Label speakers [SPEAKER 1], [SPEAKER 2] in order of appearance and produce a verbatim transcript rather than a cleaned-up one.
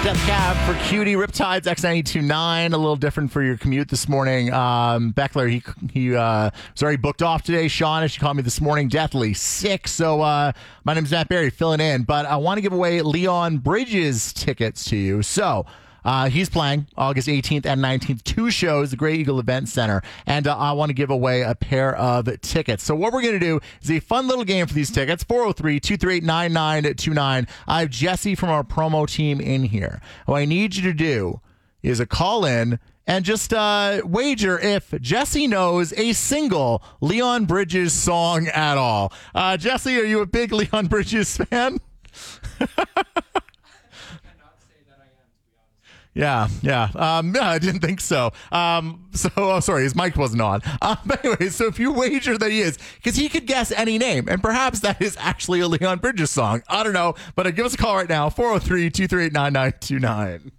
[SPEAKER 1] Death Cab for Cutie, Riptides, X ninety-two point nine. A little different for your commute this morning. Um, Beckler, he he uh, was already booked off today. Sean, she called me this morning, deathly sick. So uh, my name's Matt Berry, filling in. But I want to give away Leon Bridges tickets to you. So uh, he's playing August eighteenth and nineteenth, two shows, the Grey Eagle Event Center. And uh, I want to give away a pair of tickets. So what we're going to do is a fun little game for these tickets. four oh three, two three eight, nine nine two nine. I have Jesse from our promo team in here. What I need you to do is a call in and just uh, wager if Jesse knows a single Leon Bridges song at all. Uh, Jesse, are you a big Leon Bridges fan? Yeah, yeah. Um, yeah, I didn't think so. Um, so, oh, sorry, his mic wasn't on. Um, but anyway, so if you wager that he is, because he could guess any name, and perhaps that is actually a Leon Bridges song. I don't know, but uh, give us a call right now, four oh three, two three eight, nine nine two nine.